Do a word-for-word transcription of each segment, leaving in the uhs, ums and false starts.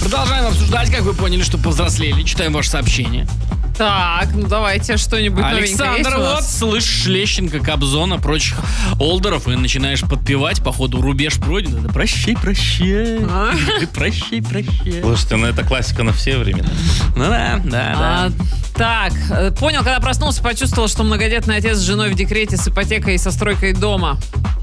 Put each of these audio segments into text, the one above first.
Продолжаем обсуждать, как вы поняли, что повзрослели. Читаем ваше сообщение. Так, ну давайте что-нибудь новенькое. Александр, вот, слышишь Лещенко, Кобзона, прочих олдеров, и начинаешь подпевать, походу, рубеж пройден. Это прощай, прощай, А? прощай, прощай. Слушайте, ну это классика на все времена. Ну да, да, А, да. так, э, понял, когда проснулся, почувствовал, что многодетный отец с женой в декрете с ипотекой и со стройкой дома.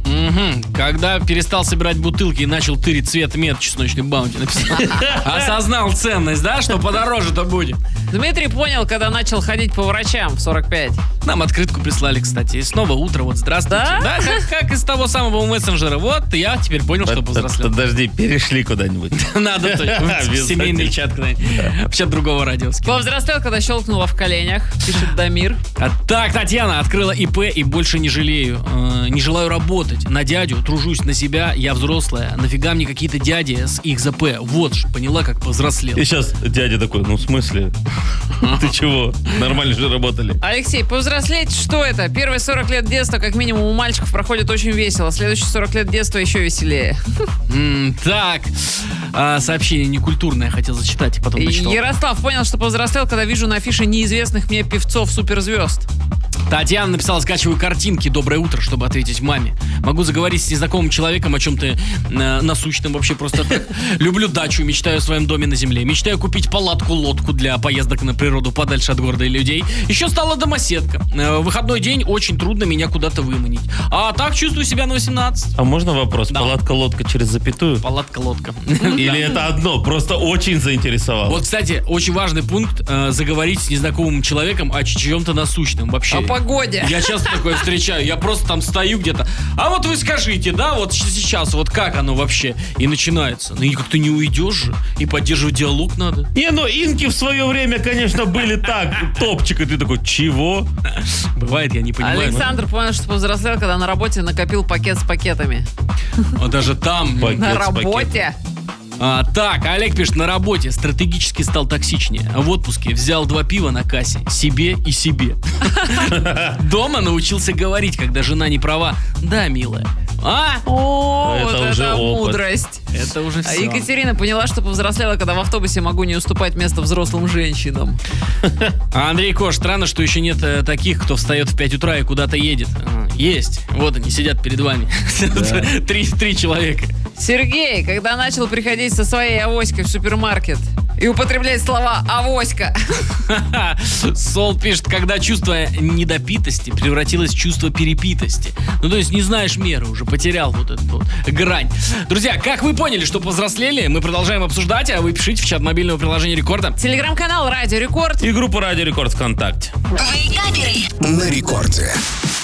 Угу. Когда перестал собирать бутылки и начал тырить цвет мед чесночный баунти, написал. Осознал ценность, да, что подороже-то будет. Дмитрий понял, когда начал ходить по врачам в сорок пять. Нам открытку прислали, кстати. И снова утро, вот здравствуйте. Да? как, как из того самого мессенджера. Вот, я теперь понял, что повзрослел. Подожди, перешли куда-нибудь. Надо в семейный чат куда-нибудь. В чат другого радио скинуть. Повзрослел, когда щелкнуло в коленях, пишет Дамир. А, Так, Татьяна открыла ИП и больше не жалею. Э, не желаю работать. На дядю, тружусь на себя, я взрослая. Нафига мне какие-то дяди с их ЗП? Вот ж, поняла, как повзрослел. И сейчас дядя такой, ну в смысле? Ты чего? Нормально же работали. Алексей, повзрослеть, что это? Первые сорок лет детства, как минимум, у мальчиков проходит очень весело. Следующие сорок лет детства еще веселее. М, Так, а, сообщение некультурное хотел зачитать, потом дочитал. Ярослав понял, что повзрослел, когда вижу на афише неизвестных мне певцов-суперзвезд. Татьяна написала, скачиваю картинки «Доброе утро», чтобы ответить маме. Могу заговорить с незнакомым человеком о чем-то э, насущном вообще просто так. Люблю дачу, мечтаю о своем доме на земле. Мечтаю купить палатку-лодку для поездок на природу подальше от города и людей. Еще стала домоседка. Э, в выходной день очень трудно меня куда-то выманить. А так чувствую себя на восемнадцать. А можно вопрос? Да. Палатка-лодка через запятую? Палатка-лодка. Или это одно? Просто очень заинтересовало. Вот, кстати, очень важный пункт э, заговорить с незнакомым человеком о чем-то насущном вообще. О погоде. Я часто такое встречаю, я просто там стою где-то. А вот вы скажите, да, вот сейчас, вот как оно вообще? И начинается. Ну и как-то не уйдешь же, и поддерживать диалог надо. Не, ну инки в свое время, конечно, были так, топчик, и ты такой, чего? Бывает, я не понимаю. Александр понял, что повзрослел, когда на работе накопил пакет с пакетами. но- а даже там. Пакет На с работе? А, так, Олег пишет, на работе стратегически стал токсичнее. В отпуске взял два пива на кассе. Себе и себе. Дома научился говорить, когда жена не права. Да, милая. А? О, Это вот уже это опыт. мудрость. Это уже А все. Екатерина поняла, что повзрослела, когда в автобусе могу не уступать место взрослым женщинам. А Андрей Кош, странно, что еще нет э, таких, кто встает в пять утра и куда-то едет. А, есть. Вот они сидят перед вами. Три, три человека. Сергей, когда начал приходить со своей авоськой в супермаркет и употреблять слова «авоська». Сол пишет, когда чувство недопитости превратилось в чувство перепитости. Ну, то есть не знаешь меры, уже потерял вот эту вот грань. Друзья, как вы поняли, что повзрослели, мы продолжаем обсуждать, а вы пишите в чат мобильного приложения Рекорда. Телеграм-канал «Радио Рекорд». И группа Радио Рекорд ВКонтакте. Вейкаперы. На рекорде.